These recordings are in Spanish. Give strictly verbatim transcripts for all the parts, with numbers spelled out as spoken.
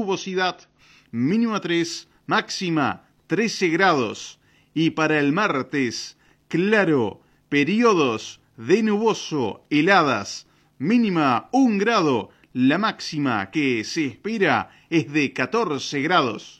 nubosidad, mínima tres, máxima trece grados. Y para el martes, claro, periodos de nuboso, heladas, mínima un grado, la máxima que se espera es de catorce grados.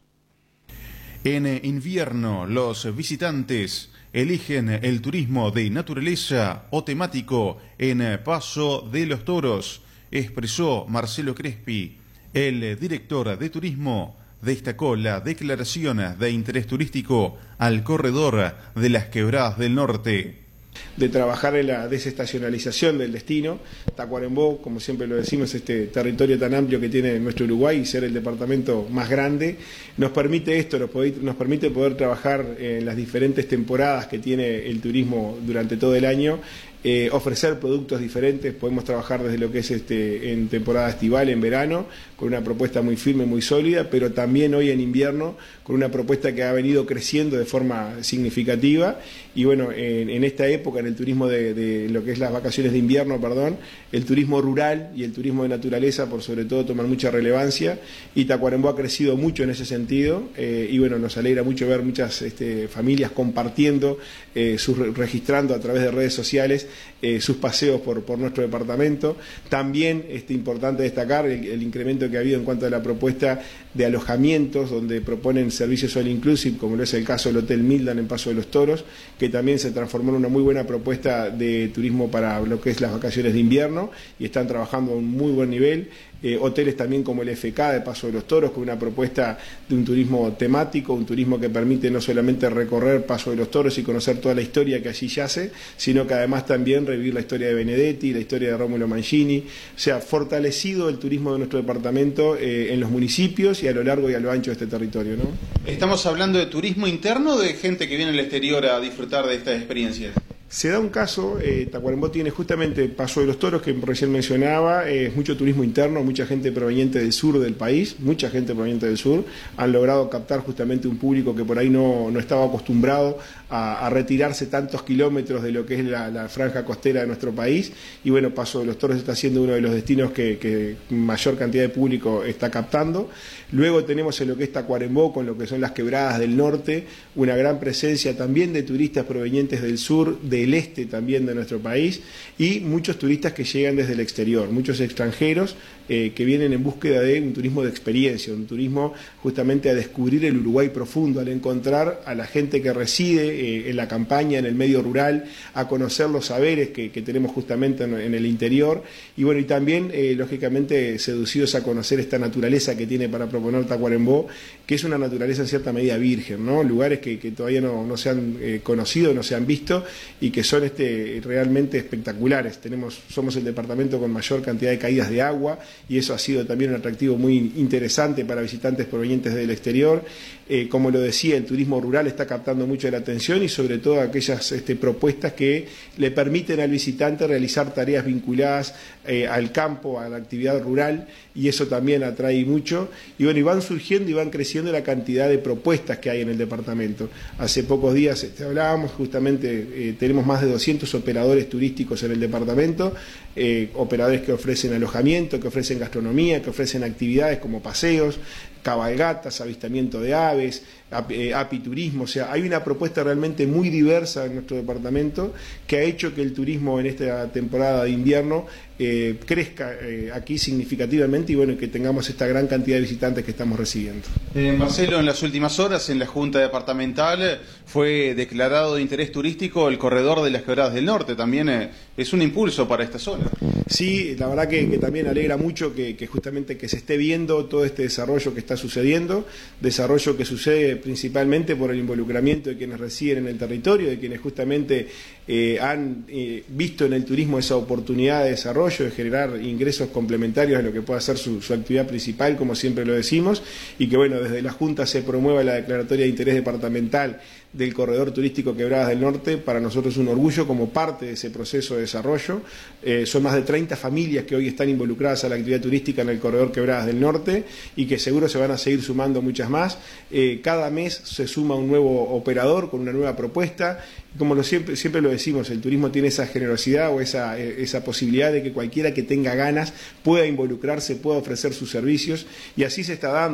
En invierno, los visitantes eligen el turismo de naturaleza o temático en Paso de los Toros, expresó Marcelo Crespi. El director de turismo destacó la declaración de interés turístico al corredor de las Quebradas del Norte. De trabajar en la desestacionalización del destino. Tacuarembó, como siempre lo decimos, este territorio tan amplio que tiene nuestro Uruguay y ser el departamento más grande, nos permite esto, nos permite poder trabajar en las diferentes temporadas que tiene el turismo durante todo el año, eh, ofrecer productos diferentes. Podemos trabajar desde lo que es este, en temporada estival, en verano, con una propuesta muy firme, muy sólida, pero también hoy en invierno, con una propuesta que ha venido creciendo de forma significativa. Y bueno, en, en esta época, en el turismo de, de lo que es las vacaciones de invierno, perdón, el turismo rural y el turismo de naturaleza, por sobre todo, toman mucha relevancia, y Tacuarembó ha crecido mucho en ese sentido, eh, y bueno, nos alegra mucho ver muchas este, familias compartiendo, eh, sus, registrando a través de redes sociales eh, sus paseos por, por nuestro departamento. También es este, importante destacar el, el incremento que ha habido en cuanto a la propuesta de alojamientos, donde proponen servicios all inclusive, como lo es el caso del Hotel Mildan en Paso de los Toros, que también se transformó en una muy buena propuesta de turismo para lo que es las vacaciones de invierno, y están trabajando a un muy buen nivel. Eh, hoteles también como el F K de Paso de los Toros, con una propuesta de un turismo temático, un turismo que permite no solamente recorrer Paso de los Toros y conocer toda la historia que allí yace, sino que además también revivir la historia de Benedetti, la historia de Rómulo Mancini. O sea, fortalecido el turismo de nuestro departamento eh, en los municipios y a lo largo y a lo ancho de este territorio, ¿no? ¿Estamos hablando de turismo interno o de gente que viene al exterior a disfrutar de estas experiencias? Se da un caso, eh, Tacuarembó tiene justamente Paso de los Toros, que recién mencionaba, es eh, mucho turismo interno, mucha gente proveniente del sur del país, mucha gente proveniente del sur, han logrado captar justamente un público que por ahí no, no estaba acostumbrado a, a retirarse tantos kilómetros de lo que es la, la franja costera de nuestro país, y bueno, Paso de los Toros está siendo uno de los destinos que, que mayor cantidad de público está captando. Luego tenemos en lo que es Tacuarembó, con lo que son las Quebradas del Norte, una gran presencia también de turistas provenientes del sur, del este también de nuestro país, y muchos turistas que llegan desde el exterior, muchos extranjeros eh, que vienen en búsqueda de un turismo de experiencia, un turismo justamente a descubrir el Uruguay profundo, al encontrar a la gente que reside eh, en la campaña, en el medio rural, a conocer los saberes que, que tenemos justamente en, en el interior, y bueno, y también eh, lógicamente seducidos a conocer esta naturaleza que tiene para proponer Tacuarembó, que es una naturaleza en cierta medida virgen, ¿no? Lugares que, que todavía no, no se han eh, conocido, no se han visto, y que son este, realmente espectaculares. Tenemos, somos el departamento con mayor cantidad de caídas de agua, y eso ha sido también un atractivo muy interesante para visitantes provenientes del exterior. Eh, como lo decía, el turismo rural está captando mucho la atención, y sobre todo aquellas este, propuestas que le permiten al visitante realizar tareas vinculadas eh, al campo, a la actividad rural, y eso también atrae mucho. Y bueno, y van surgiendo y van creciendo la cantidad de propuestas que hay en el departamento. Hace pocos días este, hablábamos, justamente eh, tenemos más de doscientos operadores turísticos en el departamento, eh, operadores que ofrecen alojamiento, que ofrecen gastronomía, que ofrecen actividades como paseos, cabalgatas, avistamiento de aves, apiturismo. O sea, hay una propuesta realmente muy diversa en nuestro departamento que ha hecho que el turismo en esta temporada de invierno eh, crezca eh, aquí significativamente, y bueno, que tengamos esta gran cantidad de visitantes que estamos recibiendo. Eh, Marcelo, en las últimas horas en la Junta Departamental fue declarado de interés turístico el corredor de las Quebradas del Norte. También eh, es un impulso para esta zona. Sí, la verdad que, que también alegra mucho que, que justamente que se esté viendo todo este desarrollo que está sucediendo, desarrollo que sucede principalmente por el involucramiento de quienes residen en el territorio, de quienes justamente eh, han eh, visto en el turismo esa oportunidad de desarrollo, de generar ingresos complementarios a lo que pueda ser su, su actividad principal, como siempre lo decimos, y que bueno, desde la Junta se promueva la declaratoria de interés departamental del corredor turístico Quebradas del Norte. Para nosotros es un orgullo como parte de ese proceso de desarrollo. Eh, son más de treinta familias que hoy están involucradas a la actividad turística en el corredor Quebradas del Norte, y que seguro se van a seguir sumando muchas más. Eh, cada mes se suma un nuevo operador con una nueva propuesta. Como lo siempre, siempre lo decimos, el turismo tiene esa generosidad o esa, esa posibilidad de que cualquiera que tenga ganas pueda involucrarse, pueda ofrecer sus servicios, y así se está dando.